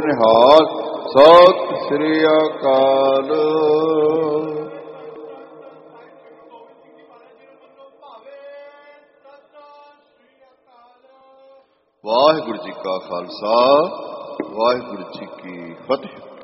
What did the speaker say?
ਨਿਹਾਲ। ਸਤਿ ਸ੍ਰੀ ਅਕਾਲ। ਵਾਹਿਗੁਰੂ ਜੀ ਕਾ ਖਾਲਸਾ, ਵਾਹਿਗੁਰੂ ਜੀ ਕੀ ਫਤਿਹ।